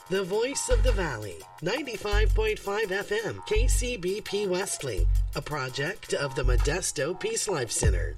The Voice of the Valley, 95.5 FM, KCBP Wesley, a project of the Modesto Peace Life Center.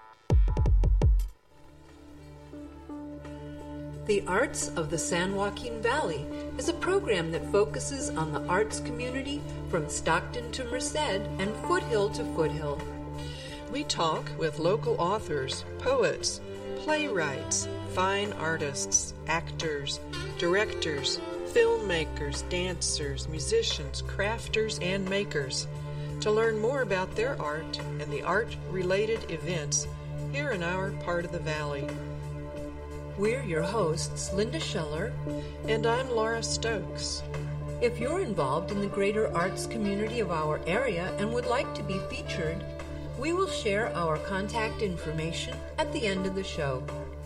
The Arts of the San Joaquin Valley is a program that focuses on the arts community from Stockton to Merced and foothill to foothill. We talk with local authors, poets, playwrights, fine artists, actors, directors, filmmakers, dancers, musicians, crafters, and makers to learn more about their art and the art-related events here in our part of the valley. We're your hosts, Linda Scheller. And I'm Laura Stokes. If you're involved in the greater arts community of our area and would like to be featured, we will share our contact information at the end of the show.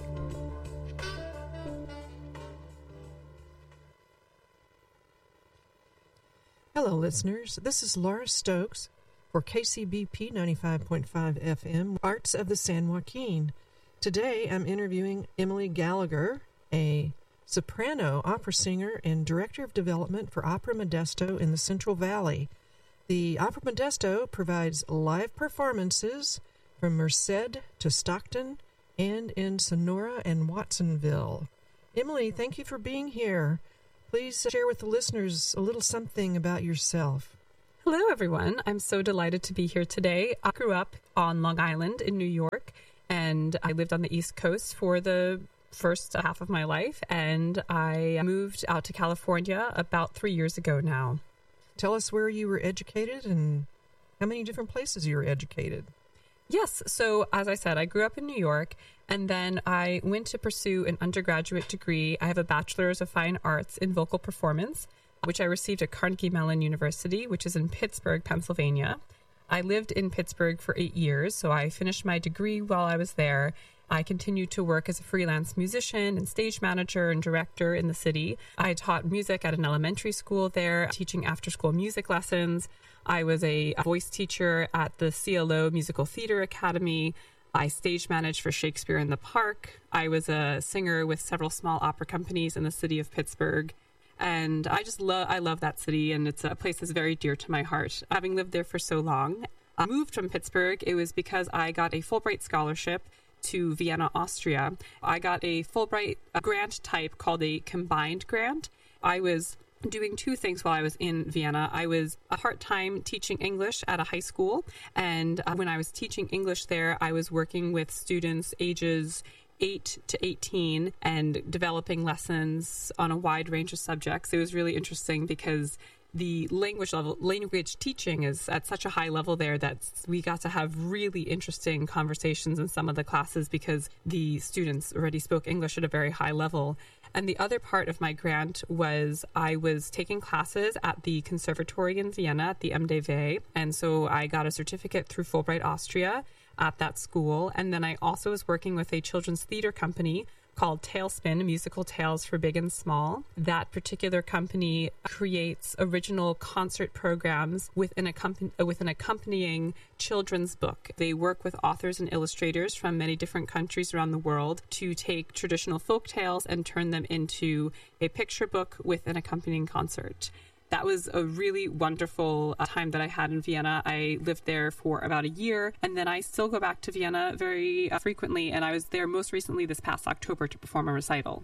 Hello, listeners. This is Laura Stokes for KCBP 95.5 FM, Arts of the San Joaquin. Today, I'm interviewing Emily Gallagher, a soprano, opera singer, and director of development for Opera Modesto in the Central Valley. The Opera Modesto provides live performances from Merced to Stockton and in Sonora and Watsonville. Emily, thank you for being here. Please share with the listeners a little something about yourself. Hello, everyone. I'm so delighted to be here today. I grew up on Long Island in New York, and I lived on the East Coast for the first half of my life, and I moved out to California about 3 years ago now. Tell us where you were educated and how many different places you were educated. Yes, so as I said, I grew up in New York, and then I went to pursue an undergraduate degree. I have a bachelor's of fine arts in vocal performance, which I received at Carnegie Mellon University, which is in Pittsburgh, Pennsylvania. I lived in Pittsburgh for 8 years, so I finished my degree while I was there. I continued to work as a freelance musician and stage manager and director in the city. I taught music at an elementary school there, teaching after-school music lessons. I was a voice teacher at the CLO Musical Theater Academy. I stage managed for Shakespeare in the Park. I was a singer with several small opera companies in the city of Pittsburgh. And I just love that city, and it's a place that's very dear to my heart. Having lived there for so long, I moved from Pittsburgh. It was because I got a Fulbright scholarship to Vienna, Austria. I got a Fulbright grant type called a combined grant. I was doing two things while I was in Vienna. I was a part-time teaching English at a high school, and when I was teaching English there, I was working with students ages 8 to 18 and developing lessons on a wide range of subjects. It was really interesting because the language teaching is at such a high level there that we got to have really interesting conversations in some of the classes because the students already spoke English at a very high level. And the other part of my grant was I was taking classes at the conservatory in Vienna at the MDW. And so I got a certificate through Fulbright Austria at that school. And then I also was working with a children's theater company called Tailspin, Musical Tales for Big and Small. That particular company creates original concert programs with an accompanying children's book. They work with authors and illustrators from many different countries around the world to take traditional folk tales and turn them into a picture book with an accompanying concert. That was a really wonderful time that I had in Vienna. I lived there for about a year, and then I still go back to Vienna very frequently, and I was there most recently this past October to perform a recital.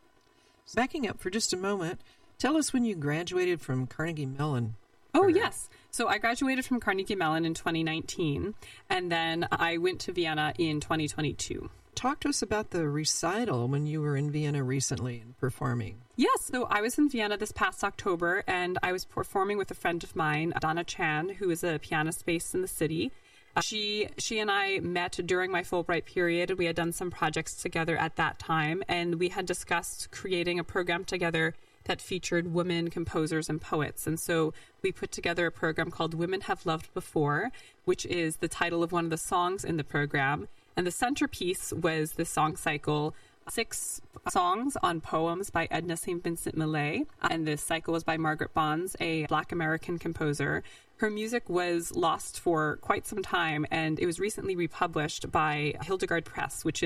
Backing up for just a moment, tell us when you graduated from Carnegie Mellon. Oh, yes. So I graduated from Carnegie Mellon in 2019, and then I went to Vienna in 2022. Talk to us about the recital when you were in Vienna recently and performing. Yes, so I was in Vienna this past October, and I was performing with a friend of mine, Donna Chan, who is a pianist based in the city. She and I met during my Fulbright period. We had done some projects together at that time, and we had discussed creating a program together that featured women composers and poets. And so we put together a program called Women Have Loved Before, which is the title of one of the songs in the program. And the centerpiece was the song cycle, 6 songs on poems by Edna St. Vincent Millay. And this cycle was by Margaret Bonds, a Black American composer. Her music was lost for quite some time, and it was recently republished by Hildegard Press, which is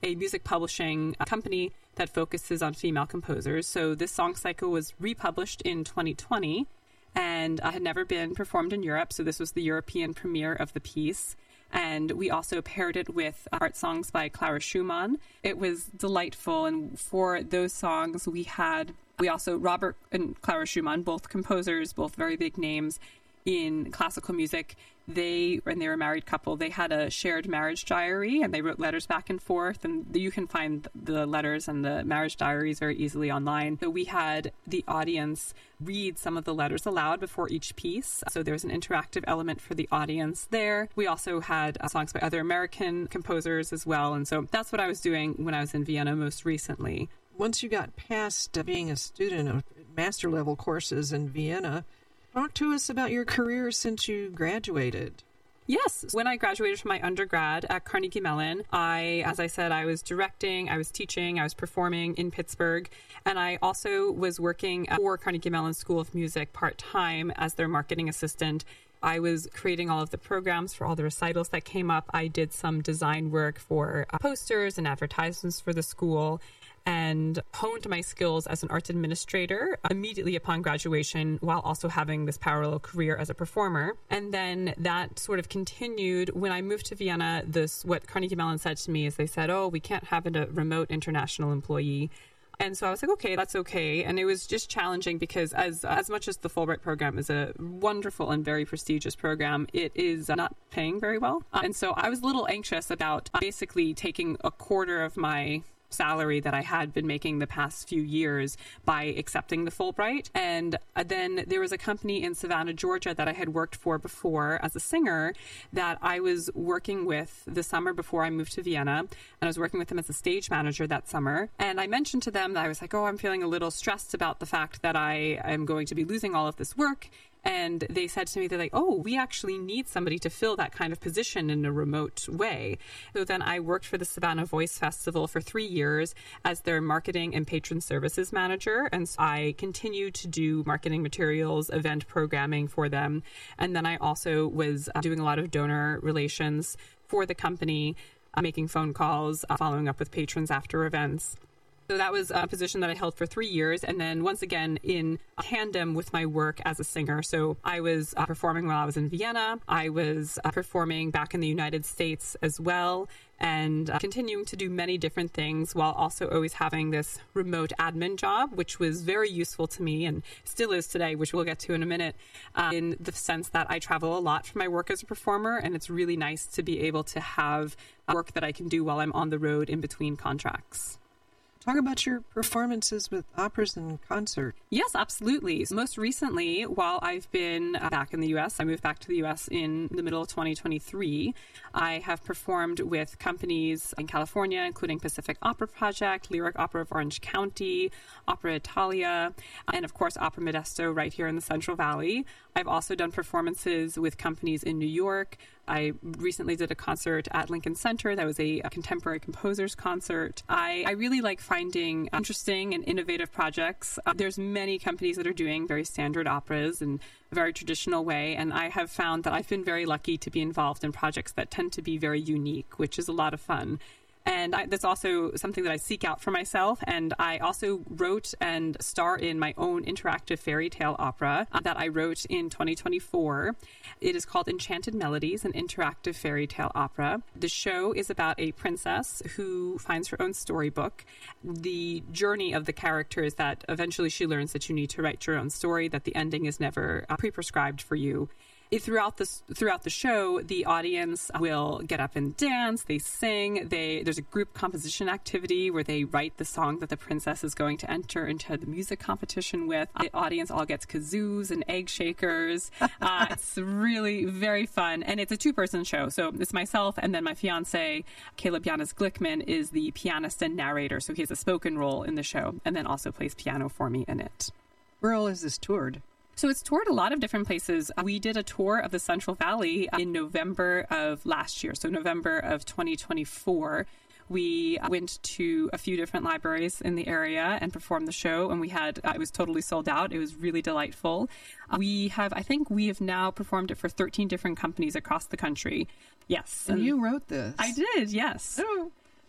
a music publishing company that focuses on female composers. So this song cycle was republished in 2020 and had never been performed in Europe. So this was the European premiere of the piece. And we also paired it with art songs by Clara Schumann. It was delightful. And for those songs, we also, Robert and Clara Schumann, both composers, both very big names in classical music. They were a married couple. They had a shared marriage diary, and they wrote letters back and forth. And you can find the letters and the marriage diaries very easily online. So we had the audience read some of the letters aloud before each piece. So there's an interactive element for the audience there. We also had songs by other American composers as well. And so that's what I was doing when I was in Vienna most recently. Once you got past being a student of master level courses in Vienna, talk to us about your career since you graduated. Yes. When I graduated from my undergrad at Carnegie Mellon, as I said, I was directing, I was teaching, I was performing in Pittsburgh, and I also was working for Carnegie Mellon School of Music part-time as their marketing assistant. I was creating all of the programs for all the recitals that came up. I did some design work for posters and advertisements for the school, and honed my skills as an arts administrator immediately upon graduation while also having this parallel career as a performer. And then that sort of continued. When I moved to Vienna, what Carnegie Mellon said to me is they said, we can't have a remote international employee. And so I was like, okay, that's okay. And it was just challenging because as much as the Fulbright program is a wonderful and very prestigious program, it is not paying very well. And so I was a little anxious about basically taking a quarter of my salary that I had been making the past few years by accepting the Fulbright. And then there was a company in Savannah, Georgia that I had worked for before as a singer that I was working with the summer before I moved to Vienna. And I was working with them as a stage manager that summer. And I mentioned to them that I was like, I'm feeling a little stressed about the fact that I am going to be losing all of this work. And they said to me, they're like, we actually need somebody to fill that kind of position in a remote way. So then I worked for the Savannah Voice Festival for 3 years as their marketing and patron services manager. And so I continued to do marketing materials, event programming for them. And then I also was doing a lot of donor relations for the company, making phone calls, following up with patrons after events. So that was a position that I held for 3 years. And then once again, in tandem with my work as a singer. So I was performing while I was in Vienna. I was performing back in the United States as well, and continuing to do many different things while also always having this remote admin job, which was very useful to me and still is today, which we'll get to in a minute, in the sense that I travel a lot for my work as a performer. And it's really nice to be able to have work that I can do while I'm on the road in between contracts. Talk about your performances with operas and concert. Yes, absolutely. Most recently, while I've been back in the U.S., I moved back to the U.S. in the middle of 2023. I have performed with companies in California, including Pacific Opera Project, Lyric Opera of Orange County, Opera Italia, and of course, Opera Modesto right here in the Central Valley. I've also done performances with companies in New York. I recently did a concert at Lincoln Center that was a contemporary composers concert. I really like finding interesting and innovative projects. There's many companies that are doing very standard operas in a very traditional way, and I have found that I've been very lucky to be involved in projects that tend to be very unique, which is a lot of fun. And that's also something that I seek out for myself. And I also wrote and star in my own interactive fairy tale opera that I wrote in 2024. It is called Enchanted Melodies, an interactive fairy tale opera. The show is about a princess who finds her own storybook. The journey of the character is that eventually she learns that you need to write your own story, that the ending is never pre-prescribed for you. Throughout the show, the audience will get up and dance, they sing, there's a group composition activity where they write the song that the princess is going to enter into the music competition with. The audience all gets kazoos and egg shakers. It's really very fun, and it's a two-person show. So it's myself, and then my fiance, Caleb Yanis Glickman, is the pianist and narrator. So he has a spoken role in the show, and then also plays piano for me in it. Where all is this toured? So it's toured a lot of different places. We did a tour of the Central Valley in November of last year, so November of 2024. We went to a few different libraries in the area and performed the show, and it was totally sold out. It was really delightful. I think we have now performed it for 13 different companies across the country. Yes. And you wrote this. I did, yes. Oh.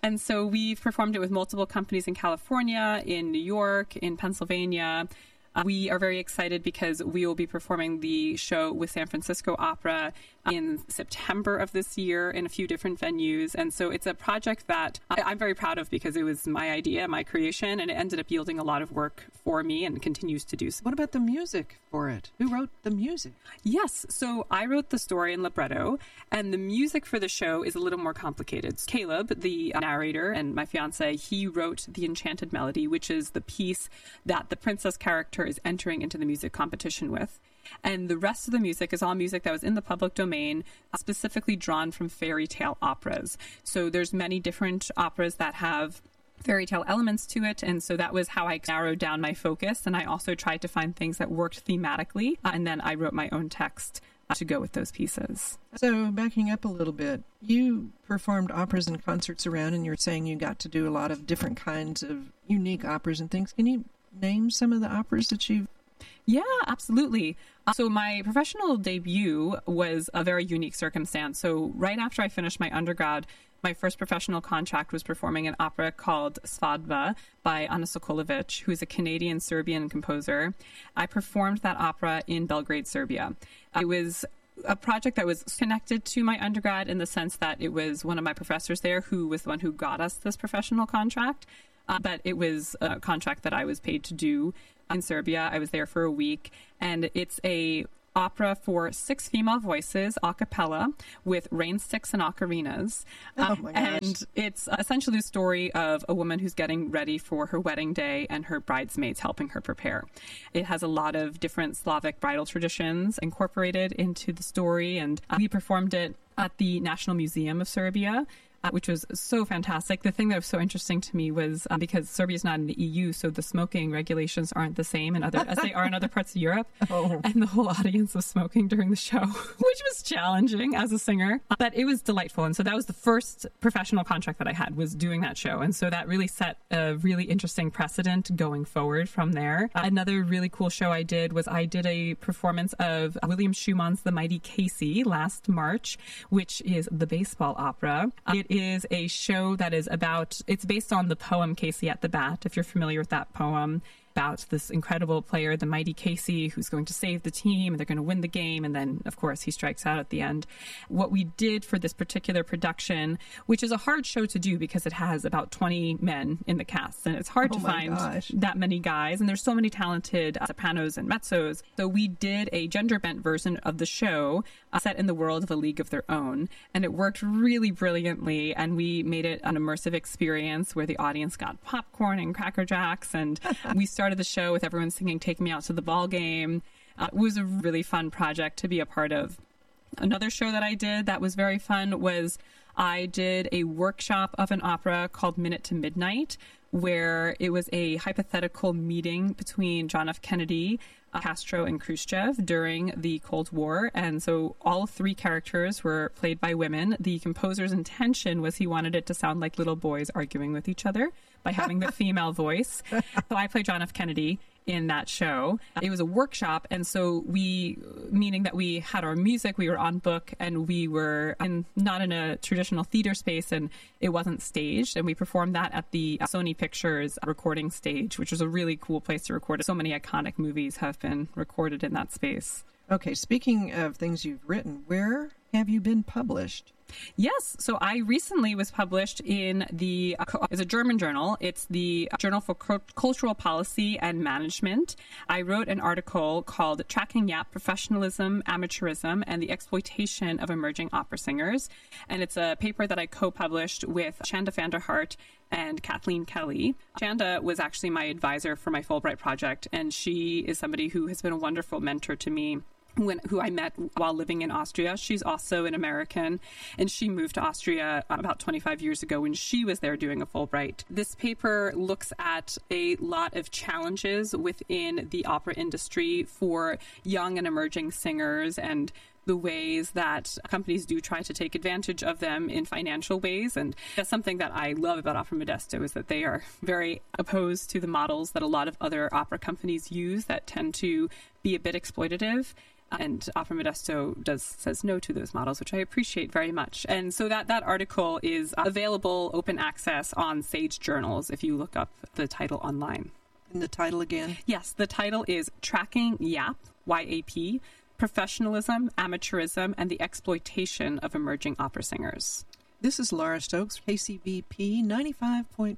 And so we've performed it with multiple companies in California, in New York, in Pennsylvania. We are very excited because we will be performing the show with San Francisco Opera in September of this year in a few different venues. And so it's a project that I'm very proud of because it was my idea, my creation, and it ended up yielding a lot of work for me and continues to do so. What about the music for it? Who wrote the music? Yes, so I wrote the story in libretto, and the music for the show is a little more complicated. Caleb, the narrator, and my fiance, he wrote the Enchanted Melody, which is the piece that the princess character is entering into the music competition with. And the rest of the music is all music that was in the public domain, specifically drawn from fairy tale operas. So there's many different operas that have fairy tale elements to it, and so that was how I narrowed down my focus. And I also tried to find things that worked thematically, and then I wrote my own text to go with those pieces. So backing up a little bit, you performed operas and concerts around, and you're saying you got to do a lot of different kinds of unique operas and things. Can you name some of the operas that you've... Yeah, absolutely. So my professional debut was a very unique circumstance. So right after I finished my undergrad, my first professional contract was performing an opera called Svadba by Ana Sokolovic, who's a Canadian-Serbian composer. I performed that opera in Belgrade, Serbia. It was a project that was connected to my undergrad in the sense that it was one of my professors there who was the one who got us this professional contract. But it was a contract that I was paid to do in Serbia. I was there for a week, and it's a opera for 6 female voices, a cappella, with rain sticks and ocarinas. Oh my gosh. And it's essentially the story of a woman who's getting ready for her wedding day and her bridesmaids helping her prepare. It has a lot of different Slavic bridal traditions incorporated into the story, and we performed it at the National Museum of Serbia, which was so fantastic. The thing that was so interesting to me was because Serbia is not in the EU, so the smoking regulations aren't the same as they are in other parts of Europe. Oh. And the whole audience was smoking during the show, which was challenging as a singer, but it was delightful. And so that was the first professional contract that I had, was doing that show. And so that really set a really interesting precedent going forward from there. Another really cool show I did was I did a performance of William Schumann's The Mighty Casey last March, which is the baseball opera. It is a show that is it's based on the poem Casey at the Bat, if you're familiar with that poem, about this incredible player, the mighty Casey, who's going to save the team and they're going to win the game. And then, of course, he strikes out at the end. What we did for this particular production, which is a hard show to do because it has about 20 men in the cast, and it's hard to find that many guys. And there's so many talented sopranos and mezzos. So we did a gender-bent version of the show set in the world of A League of Their Own. And it worked really brilliantly. And we made it an immersive experience where the audience got popcorn and Cracker Jacks. And we started the show with everyone singing Take Me Out to the Ball Game. It was a really fun project to be a part of. Another show that I did that was very fun was I did a workshop of an opera called Minute to Midnight, where it was a hypothetical meeting between John F. Kennedy, Castro, and Khrushchev during the Cold War. And so all 3 characters were played by women. The composer's intention was he wanted it to sound like little boys arguing with each other by having the female voice. So I played John F. Kennedy in that show. It was a workshop, and so meaning that we had our music, we were on book, and we were not in a traditional theater space, and it wasn't staged, and we performed that at the Sony Pictures recording stage, which was a really cool place to record. So many iconic movies have been recorded in that space. Okay, speaking of things you've written, where have you been published? Yes. So I recently was published in it's a German journal. It's the Journal for Cultural Policy and Management. I wrote an article called Tracking Yap Professionalism, Amateurism, and the Exploitation of Emerging Opera Singers. And it's a paper that I co-published with Chanda van der Hart and Kathleen Kelly. Chanda was actually my advisor for my Fulbright project, and she is somebody who has been a wonderful mentor to me. Who I met while living in Austria. She's also an American, and she moved to Austria about 25 years ago when she was there doing a Fulbright. This paper looks at a lot of challenges within the opera industry for young and emerging singers, and the ways that companies do try to take advantage of them in financial ways. And that's something that I love about Opera Modesto, is that they are very opposed to the models that a lot of other opera companies use that tend to be a bit exploitative. And Opera Modesto says no to those models, which I appreciate very much. And so that article is available, open access on Sage Journals if you look up the title online. And the title again? Yes, the title is Tracking YAP, Y-A-P, Professionalism, Amateurism, and the Exploitation of Emerging Opera Singers. This is Laura Stokes, KCBP 95.5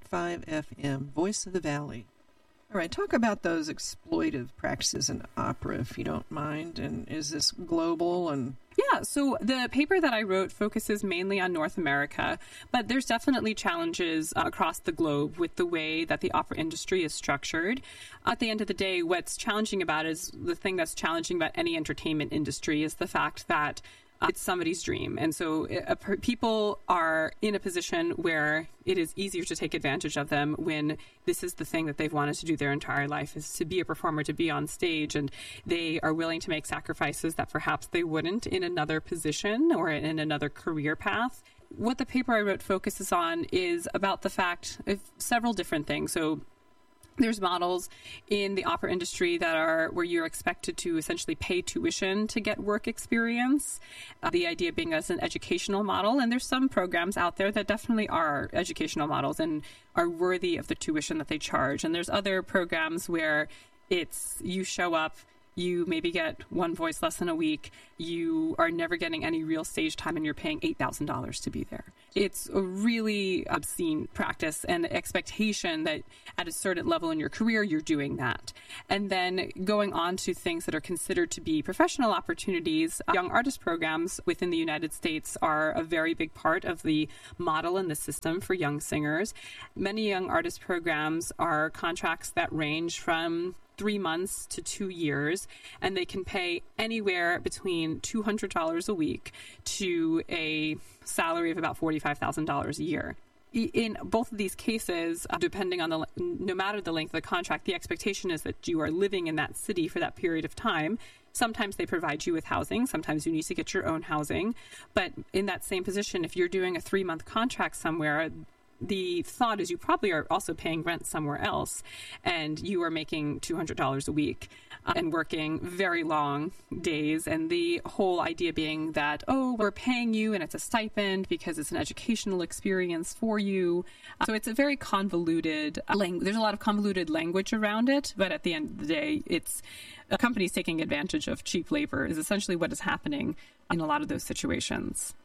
FM, Voice of the Valley. All right, talk about those exploitive practices in opera, if you don't mind. And is this global? And yeah, so the paper that I wrote focuses mainly on North America, but there's definitely challenges across the globe with the way that the opera industry is structured. At the end of the day, what's challenging about it is the thing that's challenging about any entertainment industry is the fact that it's somebody's dream. And so people are in a position where it is easier to take advantage of them when this is the thing that they've wanted to do their entire life, is to be a performer, to be on stage. And they are willing to make sacrifices that perhaps they wouldn't in another position or in another career path. What the paper I wrote focuses on is about the fact of several different things. So there's models in the opera industry that are where you're expected to essentially pay tuition to get work experience. The idea being as an educational model. And there's some programs out there that definitely are educational models and are worthy of the tuition that they charge. And there's other programs where it's you show up, you maybe get one voice lesson a week, you are never getting any real stage time, and you're paying $8,000 to be there. It's a really obscene practice and expectation that at a certain level in your career, you're doing that. And then going on to things that are considered to be professional opportunities, young artist programs within the United States are a very big part of the model and the system for young singers. Many young artist programs are contracts that range from 3 months to 2 years, and they can pay anywhere between $200 a week to a salary of about $45,000 a year. In both of these cases, depending on no matter the length of the contract, the expectation is that you are living in that city for that period of time. Sometimes they provide you with housing. Sometimes you need to get your own housing. But in that same position, if you're doing a 3-month contract somewhere, the thought is you probably are also paying rent somewhere else, and you are making $200 a week and working very long days. And the whole idea being that, oh, we're paying you and it's a stipend because it's an educational experience for you. So it's a very convoluted there's a lot of convoluted language around it. But at the end of the day, it's companies taking advantage of cheap labor is essentially what is happening in a lot of those situations.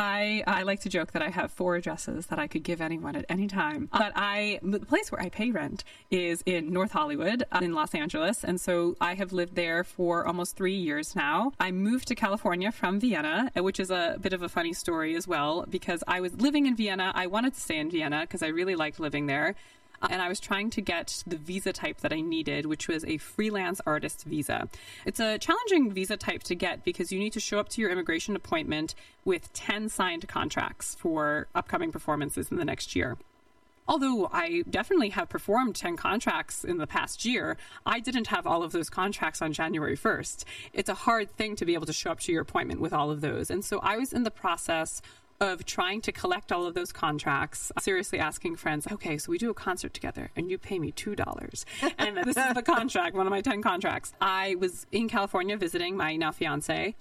I like to joke that I have 4 addresses that I could give anyone at any time. But the place where I pay rent is in North Hollywood in Los Angeles. And so I have lived there for almost 3 years now. I moved to California from Vienna, which is a bit of a funny story as well, because I was living in Vienna. I wanted to stay in Vienna because I really liked living there. And I was trying to get the visa type that I needed, which was a freelance artist visa. It's a challenging visa type to get because you need to show up to your immigration appointment with 10 signed contracts for upcoming performances in the next year. Although I definitely have performed 10 contracts in the past year, I didn't have all of those contracts on January 1st. It's a hard thing to be able to show up to your appointment with all of those. And so I was in the process of trying to collect all of those contracts, seriously asking friends, okay, so we do a concert together and you pay me $2. And this is the contract, one of my 10 contracts. I was in California visiting my now fiance.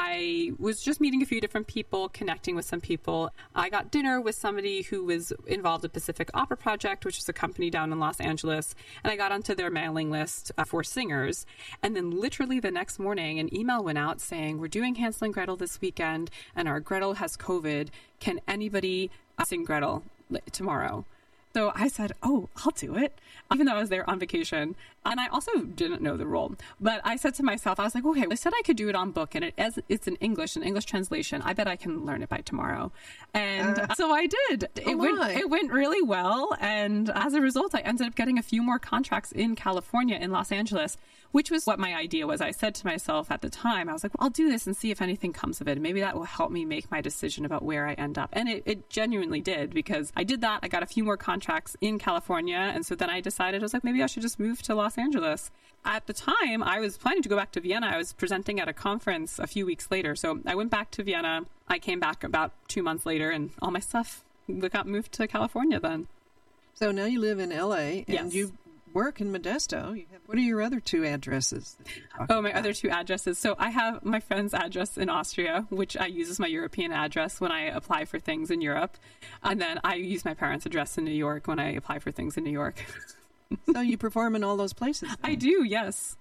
I was just meeting a few different people, connecting with some people. I got dinner with somebody who was involved with Pacific Opera Project, which is a company down in Los Angeles, and I got onto their mailing list for singers. And then literally the next morning, an email went out saying, we're doing Hansel and Gretel this weekend, and our Gretel has COVID. Can anybody sing Gretel tomorrow? So I said, oh, I'll do it, even though I was there on vacation. And I also didn't know the role. But I said to myself, I was like, okay, I said I could do it on book, and it's in English, an English translation. I bet I can learn it by tomorrow. And so I did. It went really well. And as a result, I ended up getting a few more contracts in California, in Los Angeles, which was what my idea was. I said to myself at the time, I was like, well, I'll do this and see if anything comes of it. Maybe that will help me make my decision about where I end up. And it genuinely did, because I did that. I got a few more contracts in California. And so then I decided, I was like, maybe I should just move to Los Angeles. At the time, I was planning to go back to Vienna. I was presenting at a conference a few weeks later. So I went back to Vienna. I came back about 2 months later, and all my stuff got moved to California then. So now you live in LA, and yes. You've work in Modesto. What are your other two addresses? Other two addresses. So I have my friend's address in Austria, which I use as my European address when I apply for things in Europe. And then I use my parents' address in New York when I apply for things in New York. So you perform in all those places? Then? I do, yes.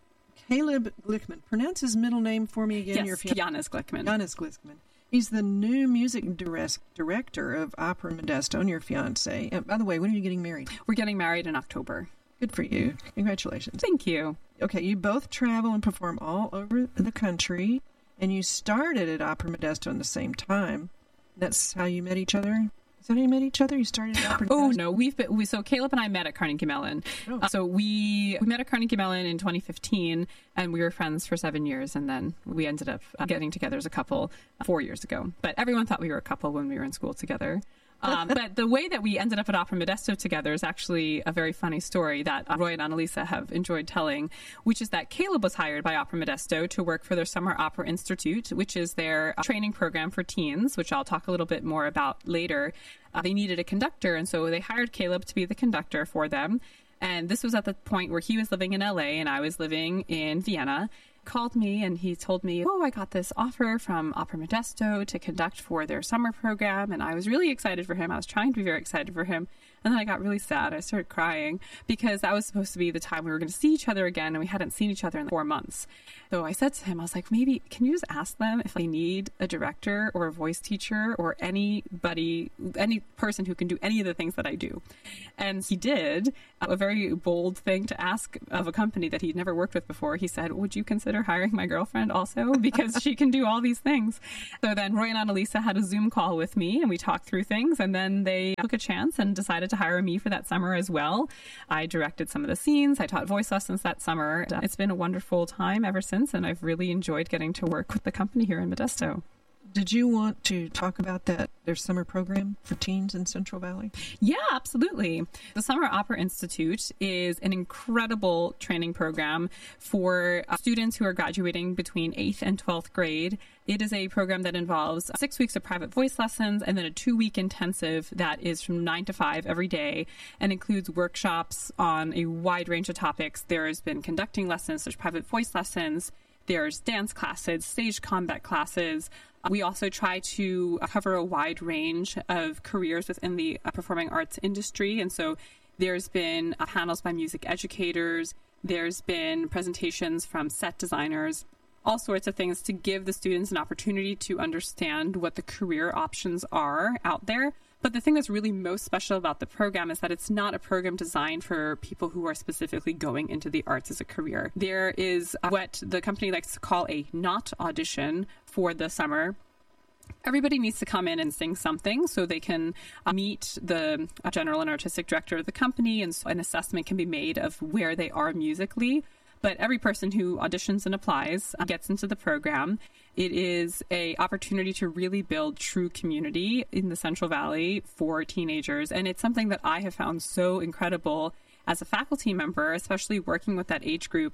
Caleb Glickman. Pronounce his middle name for me again. Yes, Janis Glickman. Janis Glickman. He's the new music director of Opera Modesto, and your fiance. And by the way, when are you getting married? We're getting married in October. Good for you. Congratulations. Thank you. Okay, you both travel and perform all over the country, and you started at Opera Modesto in the same time. That's how you met each other? Is that how you met each other? You started at Opera Modesto? Oh, no. So Caleb and I met at Carnegie Mellon. Oh. So we met at Carnegie Mellon in 2015, and we were friends for 7 years, and then we ended up getting together as a couple 4 years ago. But everyone thought we were a couple when we were in school together. But the way that we ended up at Opera Modesto together is actually a very funny story that Roy and Annalisa have enjoyed telling, which is that Caleb was hired by Opera Modesto to work for their Summer Opera Institute, which is their training program for teens, which I'll talk a little bit more about later. They needed a conductor, and so they hired Caleb to be the conductor for them. And this was at the point where he was living in LA and I was living in Vienna. Called me and he told me, I got this offer from Opera Modesto to conduct for their summer program. And I was really excited for him. I was trying to be very excited for him. And then I got really sad. I started crying because that was supposed to be the time we were going to see each other again. And we hadn't seen each other in 4 months. So I said to him, I was like, maybe can you just ask them if they need a director or a voice teacher or anybody, any person who can do any of the things that I do. And he did a very bold thing to ask of a company that he'd never worked with before. He said, would you consider hiring my girlfriend also? Because she can do all these things. So then Roy and Annalisa had a Zoom call with me and we talked through things. And then they took a chance and decided to hire me for that summer as well. I directed some of the scenes. I taught voice lessons that summer. It's been a wonderful time ever since. And I've really enjoyed getting to work with the company here in Modesto. Did you want to talk about their summer program for teens in Central Valley? Yeah, absolutely. The Summer Opera Institute is an incredible training program for students who are graduating between 8th and 12th grade. It is a program that involves 6 weeks of private voice lessons and then a 2-week intensive that is from 9 to 5 every day and includes workshops on a wide range of topics. There has been conducting lessons, there's private voice lessons, there's dance classes, stage combat classes. We also try to cover a wide range of careers within the performing arts industry. And so there's been panels by music educators. There's been presentations from set designers, all sorts of things to give the students an opportunity to understand what the career options are out there. But the thing that's really most special about the program is that it's not a program designed for people who are specifically going into the arts as a career. There is what the company likes to call a not audition for the summer. Everybody needs to come in and sing something so they can meet the general and artistic director of the company, and so an assessment can be made of where they are musically. But every person who auditions and applies gets into the program. It is an opportunity to really build true community in the Central Valley for teenagers. And it's something that I have found so incredible as a faculty member, especially working with that age group.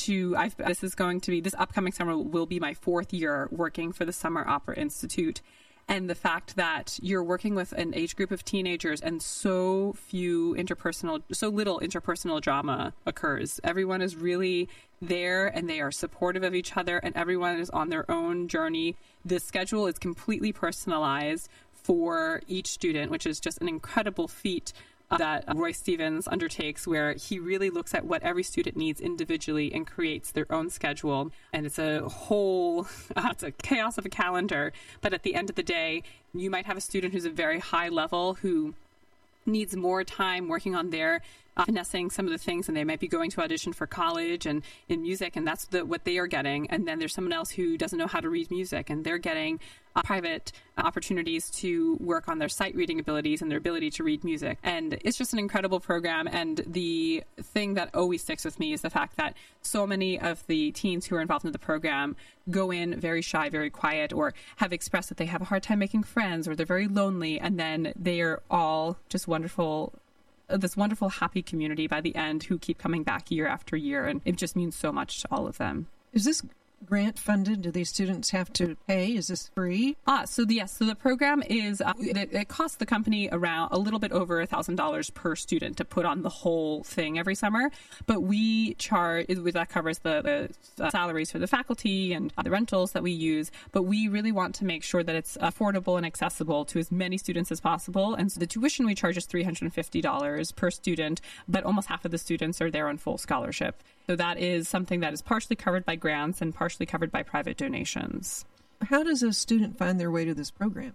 This upcoming summer will be my 4th year working for the Summer Opera Institute. And the fact that you're working with an age group of teenagers and so little interpersonal drama occurs. Everyone is really there and they are supportive of each other and everyone is on their own journey. The schedule is completely personalized for each student, which is just an incredible feat that Roy Stevens undertakes, where he really looks at what every student needs individually and creates their own schedule. And it's a it's a chaos of a calendar. But at the end of the day, you might have a student who's a very high level who needs more time working on their finessing some of the things, and they might be going to audition for college and in music, and that's what they are getting. And then there's someone else who doesn't know how to read music, and they're getting private opportunities to work on their sight reading abilities and their ability to read music. And it's just an incredible program. And the thing that always sticks with me is the fact that so many of the teens who are involved in the program go in very shy, very quiet, or have expressed that they have a hard time making friends, or they're very lonely, and then they are all just this wonderful, happy community by the end who keep coming back year after year. And it just means so much to all of them. Is this grant funded? Do these students have to pay? Is this free? So the program is, it costs the company around a little bit over $1,000 per student to put on the whole thing every summer. But we charge, that covers the salaries for the faculty and the rentals that we use. But we really want to make sure that it's affordable and accessible to as many students as possible. And so the tuition we charge is $350 per student, but almost half of the students are there on full scholarship. So that is something that is partially covered by grants and partially covered by private donations. How does a student find their way to this program?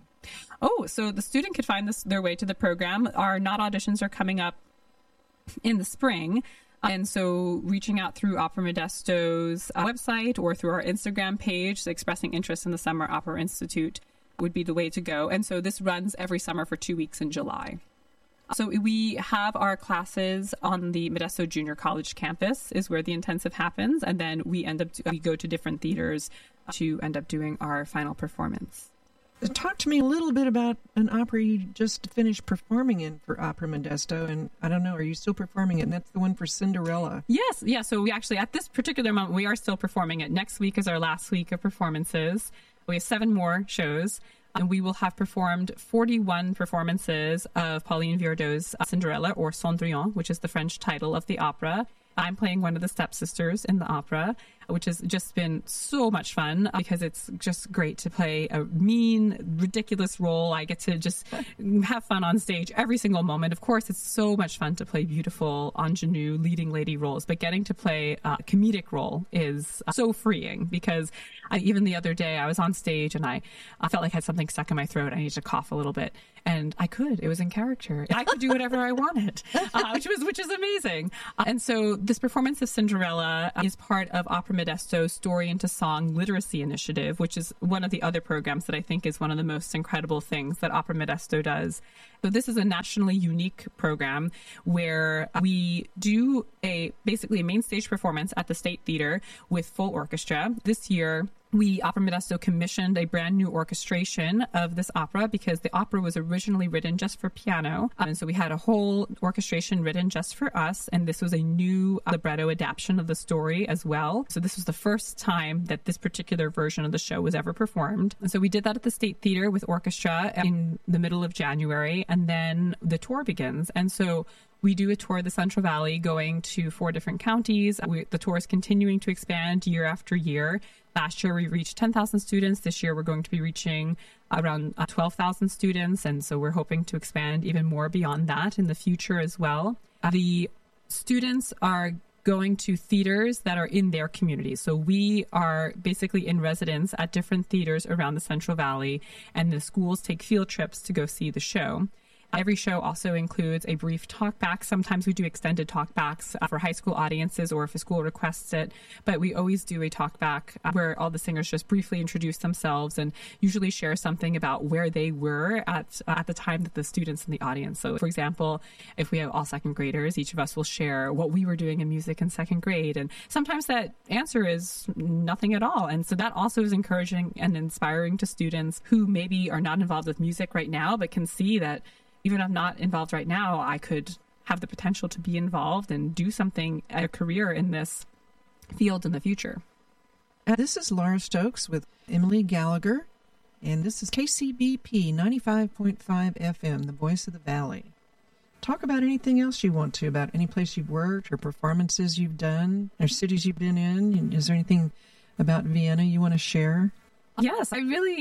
So the student could find their way to the program. Our NOT auditions are coming up in the spring. And so reaching out through Opera Modesto's website or through our Instagram page, expressing interest in the Summer Opera Institute would be the way to go. And so this runs every summer for 2 weeks in July. So we have our classes on the Modesto Junior College campus is where the intensive happens. And then we go to different theaters to end up doing our final performance. Talk to me a little bit about an opera you just finished performing in for Opera Modesto. And I don't know, are you still performing it? And that's the one for Cinderella. Yes. Yeah. So we actually, at this particular moment, we are still performing it. Next week is our last week of performances. We have 7 more shows. And we will have performed 41 performances of Pauline Viardot's Cinderella, or Cendrillon, which is the French title of the opera. I'm playing one of the stepsisters in the opera, which has just been so much fun because it's just great to play a mean, ridiculous role. I get to just have fun on stage every single moment. Of course, it's so much fun to play beautiful ingenue leading lady roles, but getting to play a comedic role is so freeing because even the other day I was on stage and I felt like I had something stuck in my throat. I needed to cough a little bit. And I could. It was in character. I could do whatever I wanted, which is amazing. And so this performance of Cinderella is part of Opera Modesto's Story into Song Literacy Initiative, which is one of the other programs that I think is one of the most incredible things that Opera Modesto does. So this is a nationally unique program where we do basically a main stage performance at the State Theater with full orchestra. This year, Opera Modesto commissioned a brand new orchestration of this opera because the opera was originally written just for piano. And so we had a whole orchestration written just for us. And this was a new libretto adaptation of the story as well. So this was the first time that this particular version of the show was ever performed. And so we did that at the State Theater with orchestra in the middle of January. And then the tour begins. And so we do a tour of the Central Valley going to 4 different counties. The tour is continuing to expand year after year. Last year, we reached 10,000 students. This year, we're going to be reaching around 12,000 students. And so we're hoping to expand even more beyond that in the future as well. The students are going to theaters that are in their community. So we are basically in residence at different theaters around the Central Valley, and the schools take field trips to go see the show. Every show also includes a brief talkback. Sometimes we do extended talkbacks for high school audiences or if a school requests it. But we always do a talkback where all the singers just briefly introduce themselves and usually share something about where they were at the time that the students in the audience. So, for example, if we have all second graders, each of us will share what we were doing in music in second grade. And sometimes that answer is nothing at all. And so that also is encouraging and inspiring to students who maybe are not involved with music right now, but can see that even if I'm not involved right now, I could have the potential to be involved and do something, a career in this field in the future. This is Laura Stokes with Emily Gallagher, and this is KCBP 95.5 FM, the voice of the Valley. Talk about anything else you want to, about any place you've worked or performances you've done or cities you've been in. Is there anything about Vienna you want to share? Yes,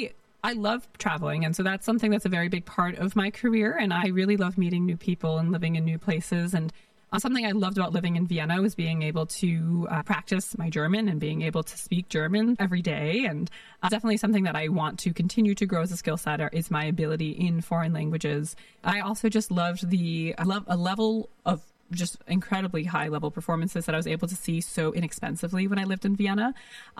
I love traveling, and so that's something that's a very big part of my career, and I really love meeting new people and living in new places. And something I loved about living in Vienna was being able to practice my German and being able to speak German every day. And definitely something that I want to continue to grow as a skill set is my ability in foreign languages. I also just loved a level of just incredibly high level performances that I was able to see so inexpensively when I lived in Vienna.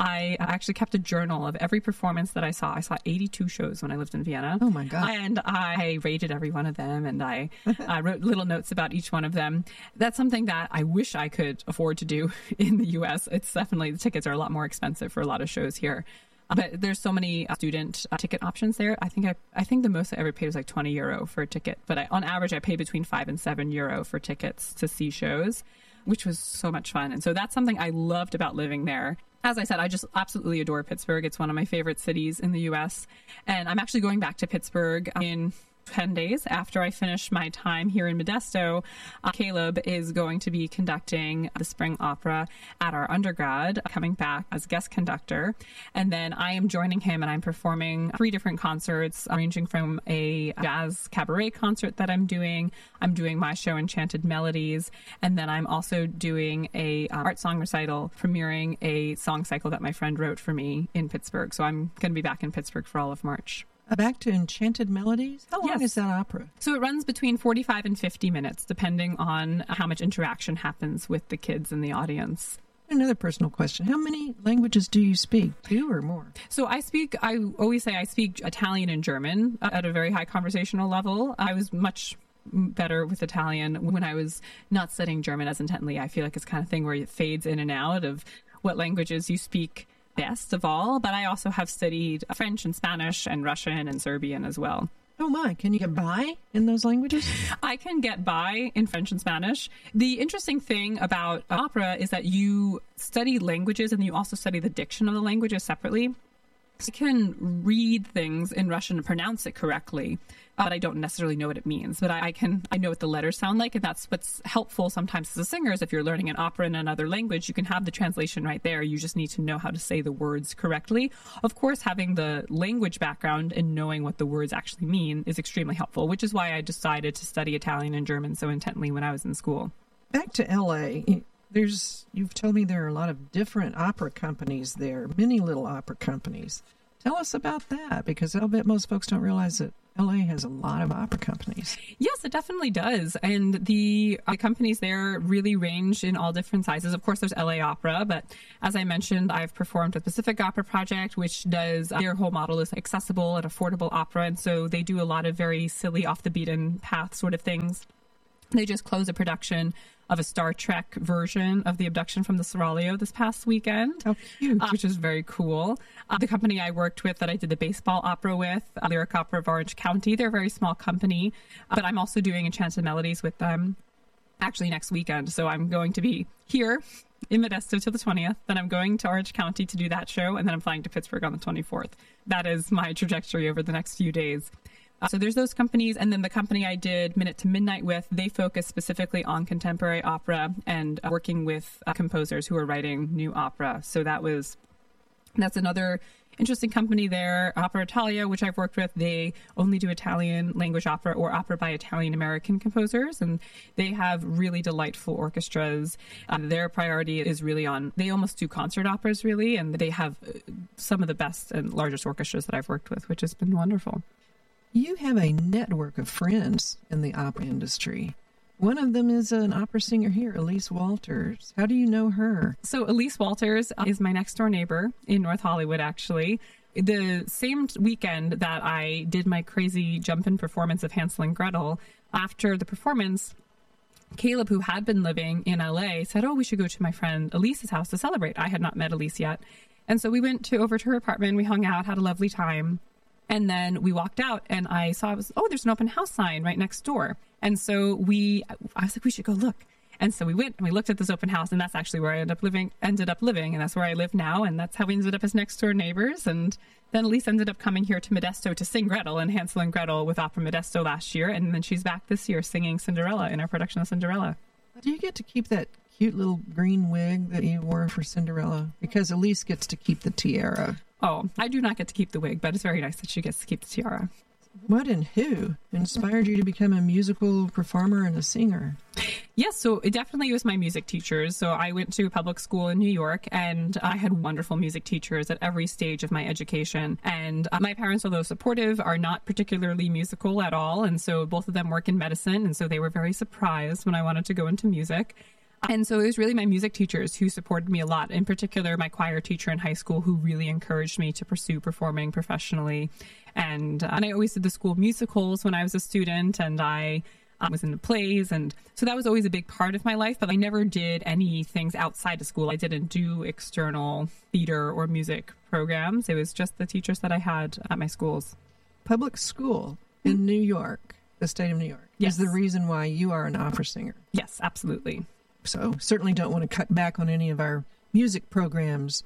I actually kept a journal of every performance that I saw. I saw 82 shows when I lived in Vienna. Oh my God. And I rated every one of them, and I wrote little notes about each one of them. That's something that I wish I could afford to do in the US. It's definitely, the tickets are a lot more expensive for a lot of shows here. But there's so many student ticket options there. I think the most I ever paid was like €20 for a ticket. But on average, I pay between €5 and €7 for tickets to see shows, which was so much fun. And so that's something I loved about living there. As I said, I just absolutely adore Pittsburgh. It's one of my favorite cities in the U.S. And I'm actually going back to Pittsburgh in 10 days after I finish my time here in Modesto. Caleb is going to be conducting the spring opera at our undergrad, coming back as guest conductor. And then I am joining him and I'm performing 3 different concerts, ranging from a jazz cabaret concert that I'm doing my show Enchanted Melodies, and then I'm also doing a art song recital premiering a song cycle that my friend wrote for me in Pittsburgh. So I'm going to be back in Pittsburgh for all of March. Back to Enchanted Melodies? How long is that opera? So it runs between 45 and 50 minutes, depending on how much interaction happens with the kids in the audience. Another personal question. How many languages do you speak? 2 or more? So I always say I speak Italian and German at a very high conversational level. I was much better with Italian when I was not studying German as intently. I feel like it's kind of thing where it fades in and out of what languages you speak best of all, but I also have studied French and Spanish and Russian and Serbian as well. Oh my, can you get by in those languages? I can get by in French and Spanish. The interesting thing about opera is that you study languages and you also study the diction of the languages separately. I can read things in Russian and pronounce it correctly, but I don't necessarily know what it means. But I know what the letters sound like, and that's what's helpful sometimes as a singer is if you're learning an opera in another language, you can have the translation right there. You just need to know how to say the words correctly. Of course, having the language background and knowing what the words actually mean is extremely helpful, which is why I decided to study Italian and German so intently when I was in school. Back to L.A., you've told me there are a lot of different opera companies there, many little opera companies. Tell us about that, because I'll bet most folks don't realize that LA has a lot of opera companies. Yes, it definitely does. And the companies there really range in all different sizes. Of course, there's LA Opera, but as I mentioned, I've performed with Pacific Opera Project, which does, their whole model is accessible and affordable opera. And so they do a lot of very silly, off the beaten path sort of things. They just closed a production of a Star Trek version of The Abduction from the Seraglio this past weekend, which is very cool. The company I worked with that I did the baseball opera with, Lyric Opera of Orange County, they're a very small company, but I'm also doing Enchanted Melodies with them actually next weekend. So I'm going to be here in Modesto till the 20th, then I'm going to Orange County to do that show, and then I'm flying to Pittsburgh on the 24th. That is my trajectory over the next few days. So there's those companies, and then the company I did Minute to Midnight with, they focus specifically on contemporary opera and working with composers who are writing new opera. So that's another interesting company there. Opera Italia, which I've worked with, they only do Italian language opera or opera by Italian American composers, and they have really delightful orchestras. Their priority is really on, they almost do concert operas really, and they have some of the best and largest orchestras that I've worked with, which has been wonderful. You have a network of friends in the opera industry. One of them is an opera singer here, Elise Walters. How do you know her? So Elise Walters is my next door neighbor in North Hollywood, actually. The same weekend that I did my crazy jump-in performance of Hansel and Gretel, after the performance, Caleb, who had been living in LA, said, we should go to my friend Elise's house to celebrate. I had not met Elise yet. And so we went over to her apartment. We hung out, had a lovely time. And then we walked out and I saw, there's an open house sign right next door. And so I was like, we should go look. And so we went and we looked at this open house, and that's actually where I ended up living. And that's where I live now. And that's how we ended up as next door neighbors. And then Elise ended up coming here to Modesto to sing Gretel and Hansel and Gretel with Opera Modesto last year. And then she's back this year singing Cinderella in our production of Cinderella. Do you get to keep that cute little green wig that you wore for Cinderella? Because Elise gets to keep the tiara. Oh, I do not get to keep the wig, but it's very nice that she gets to keep the tiara. What and who inspired you to become a musical performer and a singer? Yes, so it definitely was my music teachers. So I went to public school in New York, and I had wonderful music teachers at every stage of my education. And my parents, although supportive, are not particularly musical at all. And so both of them work in medicine, and so they were very surprised when I wanted to go into music. And so it was really my music teachers who supported me a lot, in particular my choir teacher in high school, who really encouraged me to pursue performing professionally. And I always did the school musicals when I was a student, and I was in the plays. And so that was always a big part of my life, but I never did any things outside of school. I didn't do external theater or music programs. It was just the teachers that I had at my schools. Public school in New York, the state of New York, yes, is the reason why you are an opera singer. Yes, absolutely. So certainly don't want to cut back on any of our music programs.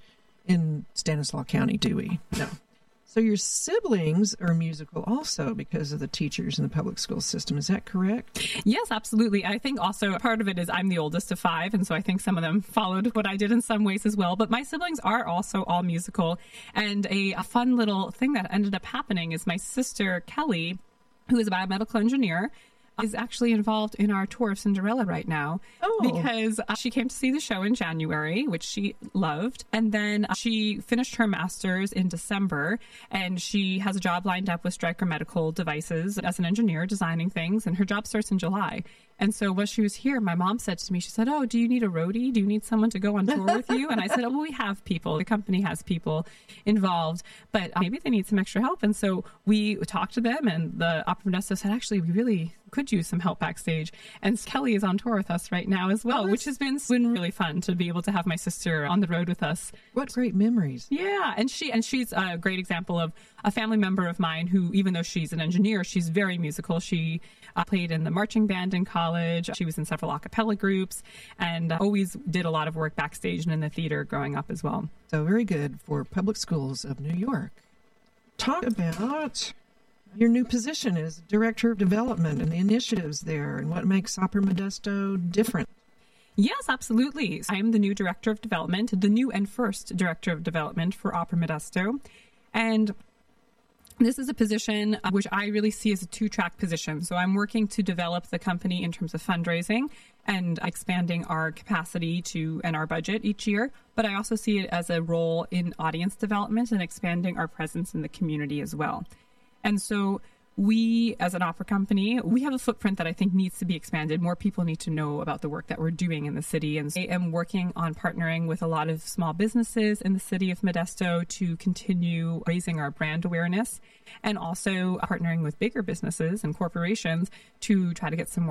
in Stanislaus County, do we? No. So your siblings are musical also because of the teachers in the public school system. Is that correct? Yes, absolutely. I think also part of it is I'm the oldest of 5, and so I think some of them followed what I did in some ways as well. But my siblings are also all musical. And a fun little thing that ended up happening is my sister, Kelly, who is a biomedical engineer, is actually involved in our tour of Cinderella right now because she came to see the show in January, which she loved. And then she finished her master's in December, and she has a job lined up with Stryker Medical Devices as an engineer designing things, and her job starts in July. And so while she was here, my mom said to me, she said, "Oh, do you need a roadie? Do you need someone to go on tour with you?" And I said, "Oh, well, we have people. The company has people involved, but maybe they need some extra help." And so we talked to them, and the Opera Modesto said, "Actually, we really could use some help backstage." And Kelly is on tour with us right now as well, which has been really fun to be able to have my sister on the road with us. What great memories. Yeah, and she's a great example of a family member of mine who, even though she's an engineer, she's very musical. She played in the marching band in college. She was in several a cappella groups and always did a lot of work backstage and in the theater growing up as well. So very good for public schools of New York. Talk about your new position as Director of Development and the initiatives there and what makes Opera Modesto different. Yes, absolutely. I am the new Director of Development, the new and first Director of Development for Opera Modesto. And this is a position which I really see as a 2-track position. So I'm working to develop the company in terms of fundraising and expanding our capacity and our budget each year. But I also see it as a role in audience development and expanding our presence in the community as well. And so we, as an opera company, we have a footprint that I think needs to be expanded. More people need to know about the work that we're doing in the city. And I am working on partnering with a lot of small businesses in the city of Modesto to continue raising our brand awareness, and also partnering with bigger businesses and corporations to try to get some more